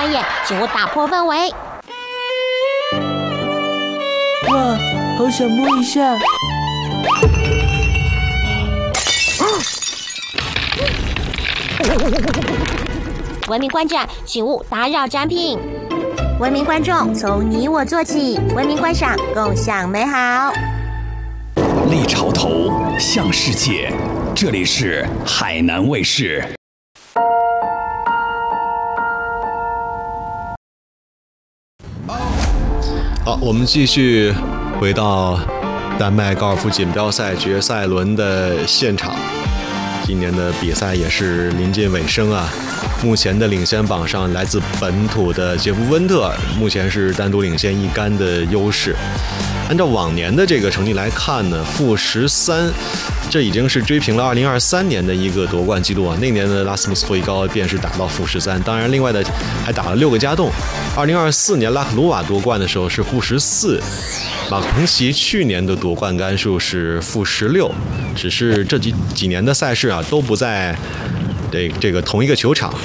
观演，请勿打破氛围。 哇，好想摸一下。 文明观展，请勿打扰展品。文明观众，从你我做起，文明观赏，共享美好。 立潮头，向世界，这里是海南卫视。 好，我们继续回到丹麦高尔夫锦标赛决赛轮的现场。今年的比赛也是临近尾声啊。目前的领先榜上，来自本土的杰夫·温特目前是单独领先1杆的优势。按照往年的这个成绩来看呢，负13，这已经是追平了2023年的一个夺冠纪录啊。那年的拉斯穆斯·霍伊高便是打到负13，当然另外的还打了6个加洞。2024年拉克鲁瓦夺冠的时候是负14，马克彭齐去年的夺冠杆数是负16，只是这几年的赛事啊都不在这个同一个球场。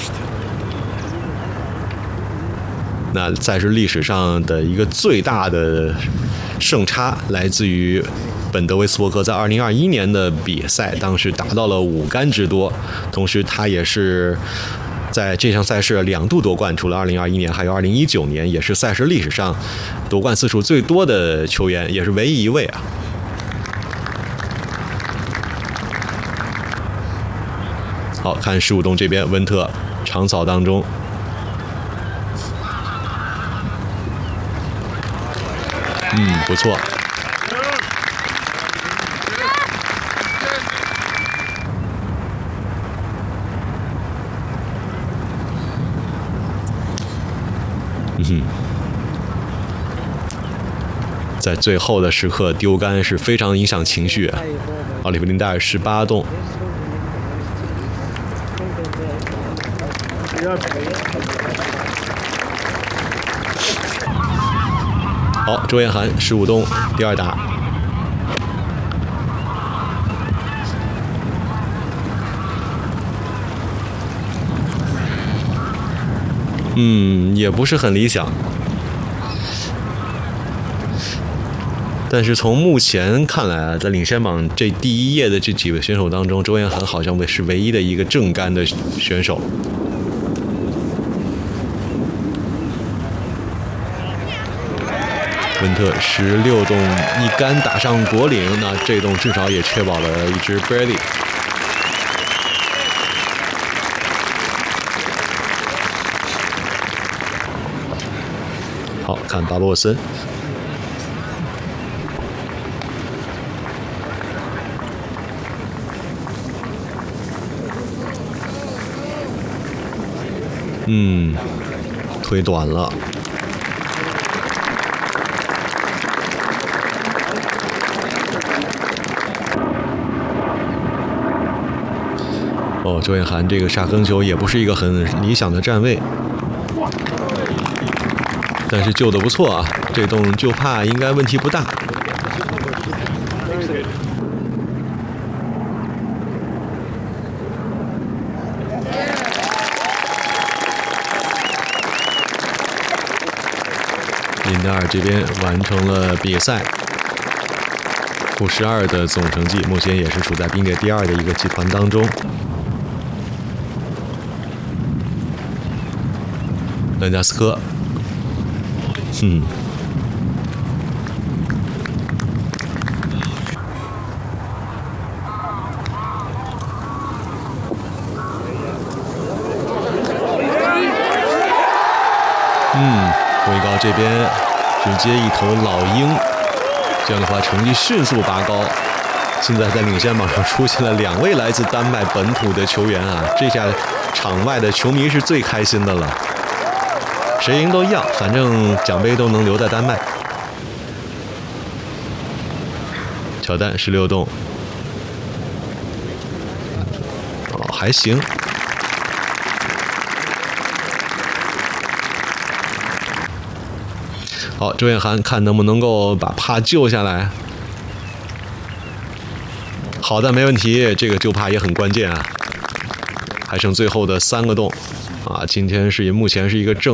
那赛事历史上的一个最大的胜差来自于本德维斯伯格在2021年的比赛，当时达到了5杆之多，同时他也是在这项赛事2度夺冠，除了2021年还有2019年，也是赛事历史上夺冠次数最多的球员，也是唯一一位啊。好，看15洞这边，温特长草当中，不错。在最后的时刻丢杆是非常影响情绪啊。奥利弗林戴尔18洞。好，周彦涵15洞第2打。也不是很理想。但是从目前看来啊，在领先榜这第1页的这几位选手当中，周彦涵好像是唯一的一个正杆的选手。温特16洞1杆打上果岭，那这洞至少也确保了一支 birdie。好，看巴洛森。推短了。周彦涵这个沙坑球也不是一个很理想的站位，但是救得不错啊，这洞就怕应该问题不大。林德尔这边完成了比赛，负12的总成绩，目前也是处在并列第2的一个集团当中。兰加斯科，霍伊高这边直接一头老鹰，这样的话成绩迅速拔高。现在在领先榜上出现了2位来自丹麦本土的球员啊，这下场外的球迷是最开心的了。谁赢都一样，反正奖杯都能留在丹麦。乔丹16洞，还行。好，周彦涵看能不能够把帕救下来。好的，没问题，这个救帕也很关键啊。还剩最后的3个洞啊，今天目前是一个正